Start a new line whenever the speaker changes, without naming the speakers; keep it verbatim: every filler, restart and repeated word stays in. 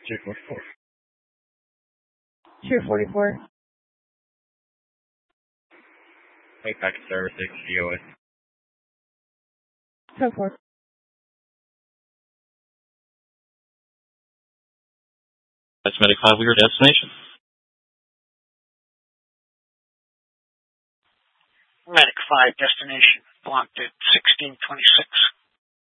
two forty-four.
two forty-four.
Wait back to service six, G O S.
ten four.
That's Medic five, we are destination.
Medic five, destination, blocked at sixteen twenty-six.